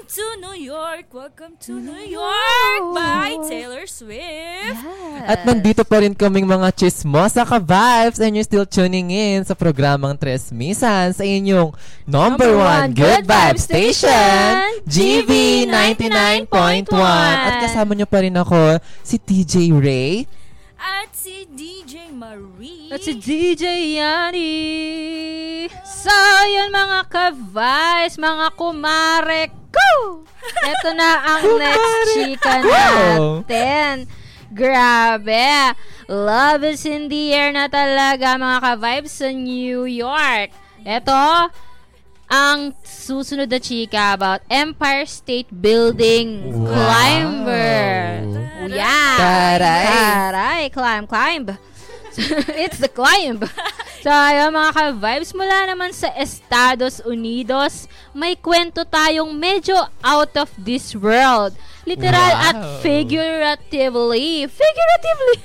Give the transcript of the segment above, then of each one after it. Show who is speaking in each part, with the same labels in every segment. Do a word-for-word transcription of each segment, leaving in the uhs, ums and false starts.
Speaker 1: Welcome to New York, welcome to New York by Taylor Swift.
Speaker 2: Yes.
Speaker 3: At nandito pa rin kaming mga chismosa ka-vibes and you're still tuning in sa programang Tres Misan sa inyong number, number one good vibe station, G V ninety-nine point one. At kasama nyo pa rin ako, si T J Ray.
Speaker 1: At si D J Marie.
Speaker 2: At si D J Yani. So, yun mga ka-vice, mga kumare ko. Ito na ang next chika natin. Grabe. Love is in the air na talaga mga ka-vibes sa New York. Ito, ang susunod na chika about Empire State Building
Speaker 3: wow.
Speaker 2: climber. Oh, yeah.
Speaker 3: Taray.
Speaker 2: Taray. Climb, climb. It's the climb. So, ayun mga ka-vibes, mula naman sa Estados Unidos, may kwento tayong medyo out of this world. Literal
Speaker 3: wow.
Speaker 2: at figuratively. Figuratively.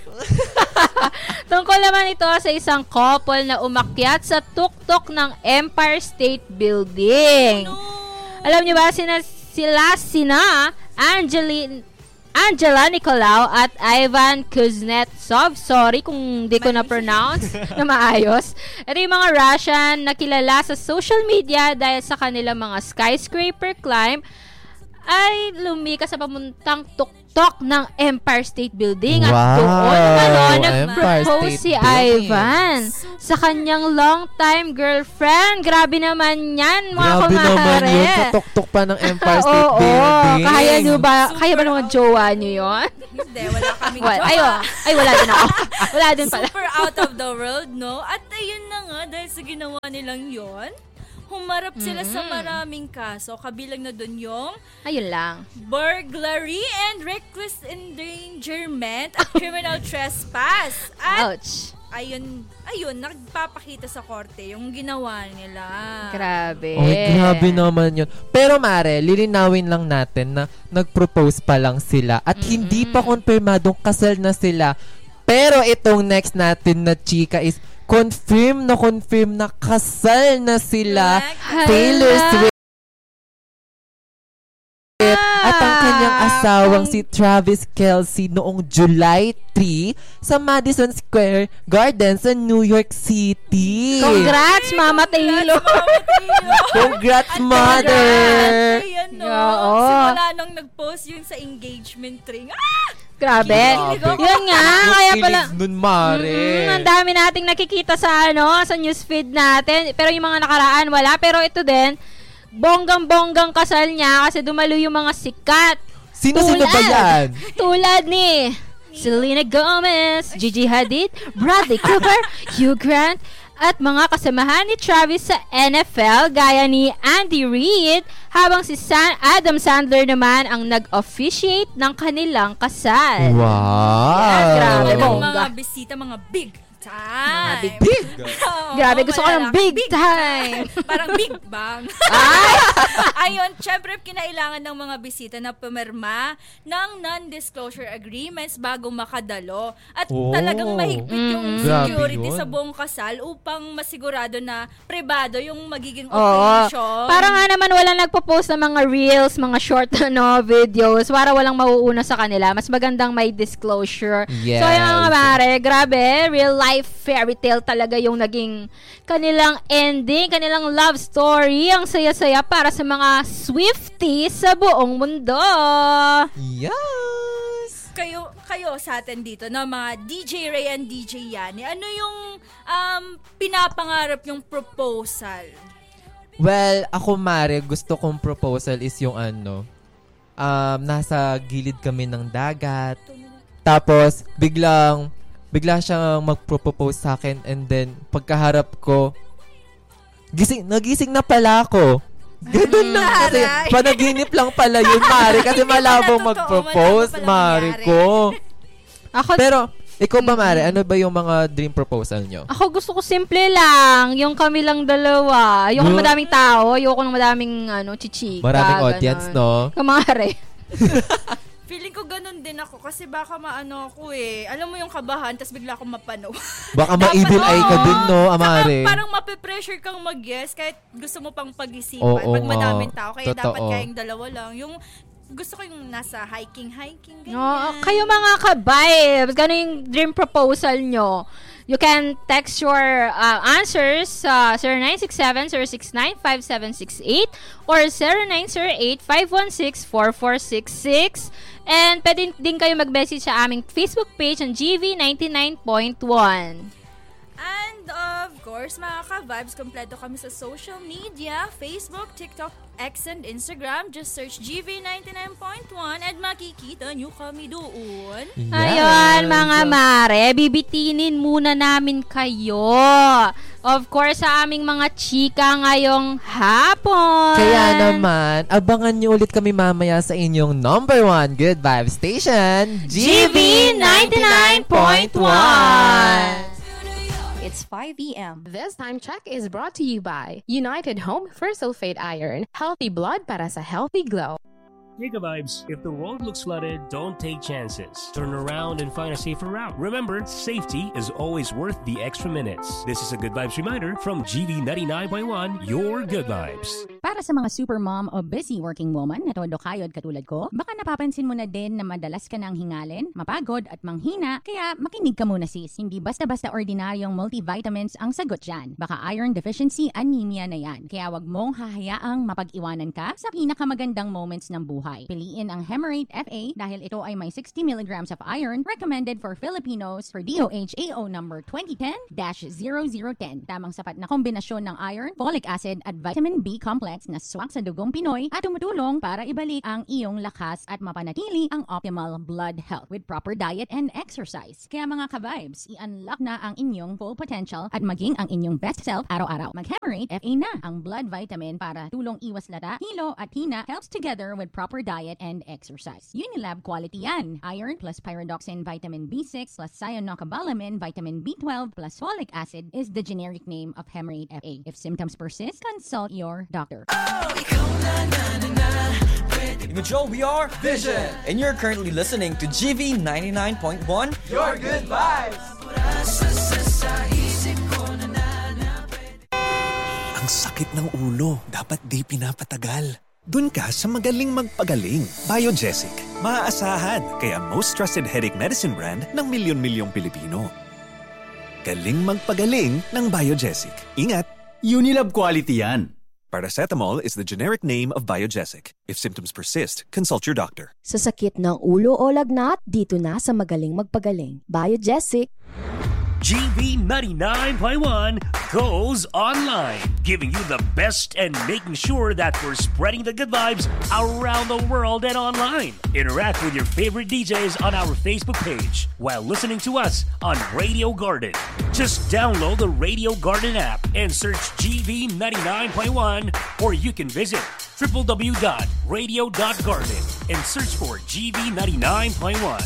Speaker 2: Tungkol naman ito sa isang couple na umakyat sa tuktok ng Empire State Building.
Speaker 1: No.
Speaker 2: Alam niyo ba, sina, sila sina Angeline Angela Nicolau at Ivan Kuznetsov. Sorry kung di ko na-pronounce na maayos. Ito yung mga Russian na kilala sa social media dahil sa kanilang mga skyscraper climb ay lumika sa pamuntang tuktok ng Empire State Building.
Speaker 3: Wow.
Speaker 2: At doon ano,
Speaker 3: Empire
Speaker 2: nag-propose
Speaker 3: State
Speaker 2: si
Speaker 3: Building.
Speaker 2: Ivan sa kanyang long-time girlfriend. Grabe naman yan, mga
Speaker 3: Grabe
Speaker 2: kumare.
Speaker 3: naman yun. Sa tuktok pa ng Empire State
Speaker 2: Oo,
Speaker 3: Building.
Speaker 2: kaya nyo ba,
Speaker 1: Super
Speaker 2: kaya ba ng mga jowa nyo yun?
Speaker 1: Hindi, wala kaming
Speaker 2: Well,
Speaker 1: jowa.
Speaker 2: ay, oh, ay, wala din ako. Wala din pala.
Speaker 1: Super out of the world, no? At ayun na nga, dahil sa ginawa nilang yon, humarap sila
Speaker 2: Mm-hmm.
Speaker 1: sa maraming kaso. Kabilang na dun yung
Speaker 2: Ayun lang.
Speaker 1: burglary and reckless endangerment at criminal trespass. At
Speaker 2: Ouch.
Speaker 1: ayun, ayun, nagpapakita sa korte yung ginawa nila.
Speaker 2: Grabe.
Speaker 3: Oy, grabe naman yun. Pero Mare, lilinawin lang natin na nag-propose pa lang sila at
Speaker 2: Mm-hmm.
Speaker 3: hindi pa konfirmadong kasal na sila. Pero itong next natin na chika is confirm na confirm na kasal na sila.
Speaker 1: Correct.
Speaker 3: Taylor
Speaker 2: Hala.
Speaker 3: Swift at ang kanyang asawang si Travis Kelce noong July third sa Madison Square Garden sa New York City.
Speaker 2: Congrats, Mama Taylor.
Speaker 3: Congrats, mother!
Speaker 1: Ayan, no?
Speaker 2: Oo.
Speaker 1: Simula nung nag-post yun sa engagement ring. Ah!
Speaker 2: Grabe.
Speaker 1: Kinikilig ako.
Speaker 2: Yun nga, kaya pala.
Speaker 3: Kilig nun, Mare.
Speaker 2: Mm, ang dami nating nakikita sa ano, sa newsfeed natin. Pero yung mga nakaraan, wala. Pero ito din, bonggang-bonggang kasal niya kasi dumalo yung mga sikat.
Speaker 3: Sino-sino ba yan?
Speaker 2: Tulad ni Selena Gomez, Gigi Hadid, Bradley Cooper, Hugh Grant, at mga kasamahan ni Travis sa N F L gaya ni Andy Reid, habang si San Adam Sandler naman ang nag-officiate ng kanilang kasal.
Speaker 3: Wow!
Speaker 2: Yan, grabe
Speaker 1: Ang
Speaker 2: bongga.
Speaker 1: mga bisita, mga big time.
Speaker 2: big-
Speaker 3: Big!
Speaker 1: Oo,
Speaker 2: Grabe, gusto ko ng
Speaker 1: malalaki.
Speaker 2: big time.
Speaker 1: Parang big bang. Ayun, syempre kinailangan ng mga bisita na pumirma ng non-disclosure agreements bago makadalo. At
Speaker 3: Oh.
Speaker 1: talagang mahigpit yung
Speaker 2: Mm.
Speaker 1: security
Speaker 3: Grabe yun.
Speaker 1: sa buong kasal upang masigurado na privado yung magiging
Speaker 2: Oo.
Speaker 1: operation.
Speaker 2: Para nga naman walang nagpo-post ng mga reels, mga short no videos para walang mauuna sa kanila. Mas magandang may disclosure.
Speaker 3: Yes.
Speaker 2: So yung mga mare, grabe, real life fairy tale talaga yung naging kanilang ending, kanilang love story. Ang saya-saya para sa mga Swifties sa buong mundo.
Speaker 3: Yes!
Speaker 1: kayo kayo sa atin dito na mga D J Ray and D J Yani, ano yung um, pinapangarap yung proposal?
Speaker 3: Well, ako Mare, gusto kong proposal is yung ano, um, nasa gilid kami ng dagat. Tapos, biglang, bigla siyang mag-propose sa akin and then, pagkaharap ko, gising, nagising na pala ako. Ganun na. Kasi,
Speaker 1: Aray.
Speaker 3: panaginip lang pala yun, Mare. Kasi
Speaker 1: Hindi pala
Speaker 3: malabong
Speaker 1: totoo,
Speaker 3: mag-propose,
Speaker 1: malabo pala
Speaker 3: Mare
Speaker 1: mangyari.
Speaker 3: ko.
Speaker 2: Ako,
Speaker 3: Pero, ikaw ba, Mare? Ano ba yung mga dream proposal nyo?
Speaker 2: ako gusto ko simple lang, yung kami lang dalawa. Ayoko
Speaker 3: Huh?
Speaker 2: madaming tao, ayoko ng madaming ano, chichika.
Speaker 3: Maraming audience,
Speaker 2: ganon.
Speaker 3: no?
Speaker 2: Kamare.
Speaker 1: Feeling ko ganun din ako kasi baka maano ako eh. Alam mo yung kabahan, tas bigla akong mapano.
Speaker 3: Baka ma-evil eye ka din, no, Amare?
Speaker 1: Saka parang mape-pressure kang mag-yes kahit gusto mo pang pag-isipan.
Speaker 3: Oo,
Speaker 1: pag madaming tao, kaya
Speaker 3: totoo.
Speaker 1: dapat kayong dalawa lang. Yung gusto ko yung nasa hiking-hiking. Ganyan.
Speaker 2: No, kayo mga ka-vibes, gano'n yung dream proposal nyo? You can text your uh, answers sa uh, zero nine six seven, zero six nine, five seven six eight or zero nine zero eight, five one six, four four six six. And pwede din kayo mag-message sa aming Facebook page on G V ninety-nine point one.
Speaker 1: And of course, mga ka-vibes, kompleto kami sa social media, Facebook, TikTok, X, and Instagram. Just search G V ninety-nine point one and makikita nyo kami doon.
Speaker 3: Yes.
Speaker 2: Ayun, mga mare, bibitinin muna namin kayo. Of course, sa aming mga chika ngayong hapon.
Speaker 3: Kaya naman, abangan nyo ulit kami mamaya sa inyong number one Good Vibe Station,
Speaker 2: G V ninety-nine point one.
Speaker 4: It's five p.m.
Speaker 5: This time check is brought to you by United Home for Sulfate Iron. Healthy blood para sa healthy glow.
Speaker 6: Giga Vibes, if the road looks flooded, don't take chances. Turn around and find a safer route. Remember, safety is always worth the extra minutes. This is a Good Vibes reminder from G V ninety-nine point one, your Good Vibes.
Speaker 4: Para sa mga super mom o busy working woman na todo kayod katulad ko, baka napapansin mo na din na madalas ka nang hingalin, mapagod at manghina, kaya makinig ka muna sis. Hindi basta-basta ordinaryong multivitamins ang sagot dyan. Baka iron deficiency anemia na yan. Kaya wag mong hahayaang mapag-iwanan ka sa pinakamagandang moments ng buhay. Piliin ang Hemarate F A dahil ito ay may sixty milligrams of iron recommended for Filipinos for D O H A O number twenty ten dash zero zero one zero. Tamang sapat na kombinasyon ng iron, folic acid at vitamin B complex na swak sa dugong Pinoy at tumutulong para ibalik ang iyong lakas at mapanatili ang optimal blood health with proper diet and exercise. Kaya mga ka-vibes, i-unlock na ang inyong full potential at maging ang inyong best self araw-araw. Mag-Hemarate F A na, ang blood vitamin para tulong iwas lata, hilo at hina, helps together with proper diet and exercise. Unilab quality yan. Iron plus pyridoxine vitamin B six plus cyanocobalamin vitamin B twelve plus folic acid is the generic name of Hemarate F A. If symptoms persist, consult your doctor.
Speaker 7: Joe, we are Vision, and you're currently listening to G V ninety-nine point one, your Good Vibes.
Speaker 8: Ang sakit ng ulo, dapat di pinapatagal. Dun ka sa magaling magpagaling. Biogesic. Maaasahan, kaya most trusted headache medicine brand ng milyon-milyong Pilipino. Galing magpagaling ng Biogesic. Ingat!
Speaker 9: Unilab quality yan.
Speaker 8: Paracetamol is the generic name of Biogesic. If symptoms persist, consult your doctor.
Speaker 10: Sa sakit ng ulo o lagnat, dito na sa magaling magpagaling. Biogesic.
Speaker 6: G V ninety-nine point one goes online, giving you the best and making sure that we're spreading the good vibes around the world and online. Interact with your favorite D Js on our Facebook page while listening to us on Radio Garden. Just download the Radio Garden app and search G V ninety-nine point one, or you can visit w w w dot radio dot garden and search for G V ninety-nine point one.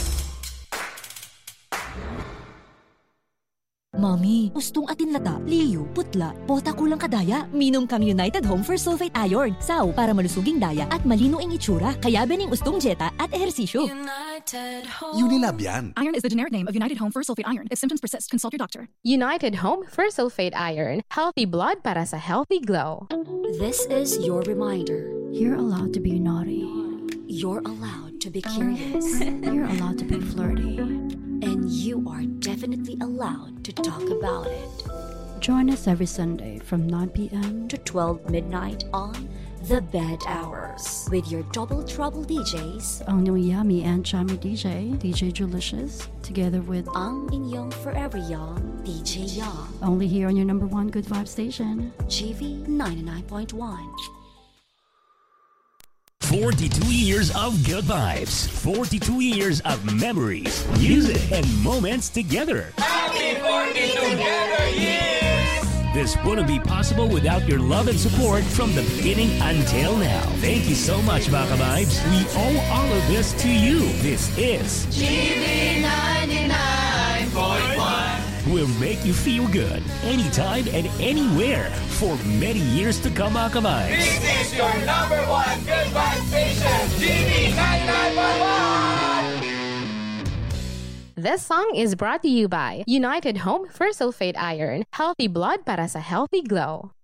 Speaker 11: Mami, gustong atin lata, liyo, putla, bota kulang kadaya. Minom kang United Home for Sulfate Iron. Saw para malusuging daya at malino ang itsura. Kaya bening ustong jeta at ehersisyo.
Speaker 12: United Home.
Speaker 8: Unilab yan.
Speaker 13: Iron is the generic name of United Home for Sulfate Iron. If symptoms persist, consult your doctor.
Speaker 5: United Home for Sulfate Iron. Healthy blood para sa healthy glow.
Speaker 12: This is your reminder.
Speaker 14: You're allowed to be naughty.
Speaker 12: You're allowed to be curious.
Speaker 14: You're allowed to be flirty.
Speaker 12: And you are definitely allowed to talk about it.
Speaker 14: Join us every Sunday from nine p.m.
Speaker 12: to twelve midnight on The Bed Hours with your Double Trouble D Js,
Speaker 14: ang inyong yummy and chummy D J, D J Julicious, together with
Speaker 12: ang inyong forever young D J Young.
Speaker 14: Only here on your number one Good Vibe station,
Speaker 12: G V ninety-nine point one.
Speaker 6: forty-two years of good vibes. forty-two years of memories, music, and moments together.
Speaker 15: Happy forty together years!
Speaker 6: This wouldn't be possible without your love and support from the beginning until now. Thank you so much, Baka Vibes. We owe all of this to you. This is
Speaker 15: G V ninety-nine point one.
Speaker 6: Will make you feel good anytime and anywhere for many years to come, Baka Vibes.
Speaker 15: This is your number one Good Vibe station, G V ninety-nine point one.
Speaker 5: This song is brought to you by United Home for Sulfate Iron. Healthy blood para sa healthy glow.